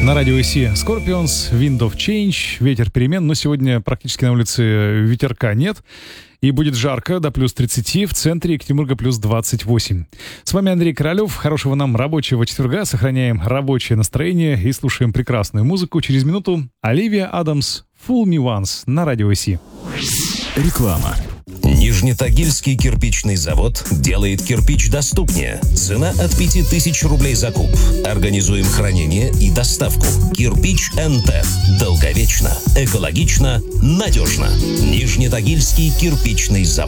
На радио ИСи Scorpions, Wind of Change, ветер перемен, но сегодня практически на улице ветерка нет. И будет жарко, до плюс 30, в центре Екатеринбурга плюс 28. С вами Андрей Королев. Хорошего нам рабочего четверга. Сохраняем рабочее настроение и слушаем прекрасную музыку. Через минуту Оливия Адамс, Fool Me Once на радио ИСи. Реклама. Нижнетагильский кирпичный завод делает кирпич доступнее. Цена от 5000 рублей за куб. Организуем хранение и доставку. Кирпич НТ. Долговечно, экологично, надежно. Нижнетагильский кирпичный завод.